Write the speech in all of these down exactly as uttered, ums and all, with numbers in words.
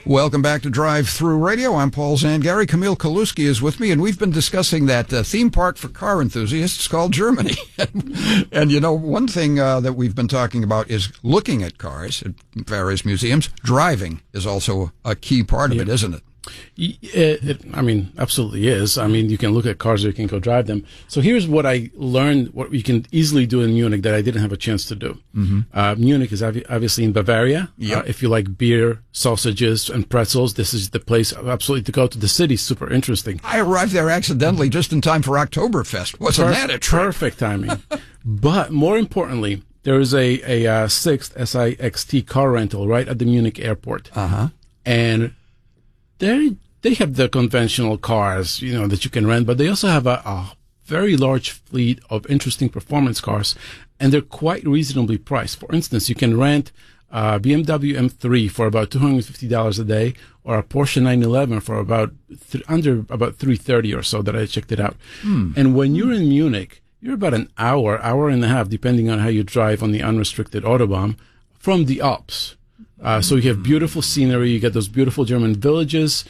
Welcome back to Drive Through Radio. I'm Paul Zangari. Camille Kaluski is with me, and we've been discussing that uh, theme park for car enthusiasts called Germany. and, and, you know, one thing uh, that we've been talking about is looking at cars at various museums. Driving is also a key part of yeah. it, isn't it? It, it, I mean, absolutely is. I mean, you can look at cars or you can go drive them. So here's what I learned, what you can easily do in Munich that I didn't have a chance to do. Mm-hmm. Uh, Munich is obvi- obviously in Bavaria. Yep. Uh, if you like beer, sausages, and pretzels, this is the place absolutely to go to. The city's super interesting. I arrived there accidentally just in time for Oktoberfest. Wasn't Per- that a trip? Perfect timing. But more importantly, there is a, a uh, sixth S I X T car rental right at the Munich airport. Uh-huh. And they they have the conventional cars, you know, that you can rent, but they also have a, a very large fleet of interesting performance cars, and they're quite reasonably priced. For instance, you can rent a B M W M three for about two hundred fifty dollars a day, or a Porsche nine eleven for about th- under about three hundred thirty dollars or so that I checked it out. Hmm. And when you're in Munich, you're about an hour, hour and a half, depending on how you drive on the unrestricted Autobahn, from the Alps. Uh, so you have beautiful scenery, you get those beautiful German villages,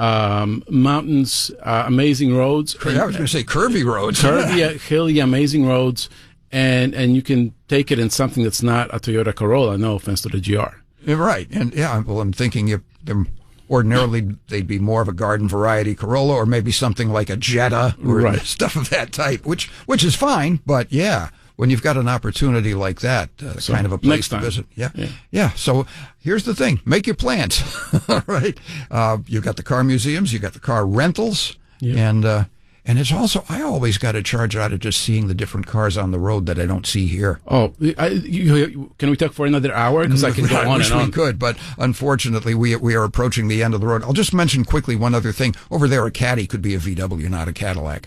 um, mountains, uh, amazing roads. I was going to say curvy roads. Curvy, hilly, amazing roads, and and you can take it in something that's not a Toyota Corolla. No offense to the G R. Right, and yeah, well, I'm thinking if they're ordinarily they'd be more of a garden variety Corolla, or maybe something like a Jetta, or right. stuff of that type, which which is fine. But yeah, when you've got an opportunity like that, uh, so kind of a place next to time. visit. Yeah. yeah. Yeah. So here's the thing. Make your plans. All right. Uh, you've got the car museums. You've got the car rentals. Yeah. And, uh, and it's also, I always got a charge out of just seeing the different cars on the road that I don't see here. Oh, I, you, can we talk for another hour? Because I can go I on wish and on. we could, but unfortunately, we we are approaching the end of the road. I'll just mention quickly one other thing. Over there, a Caddy could be a V W, not a Cadillac.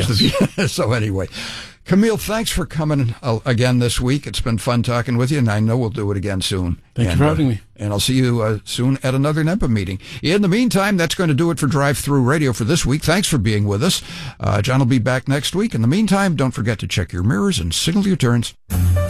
Yes. So anyway, Camille, thanks for coming uh, again this week. It's been fun talking with you, and I know we'll do it again soon. Thank and, you for having uh, me. And I'll see you uh, soon at another NEPA meeting. In the meantime, that's going to do it for Drive Through Radio for this week. Thanks for being with us. Uh, John will be back next week. In the meantime, don't forget to check your mirrors and signal your turns.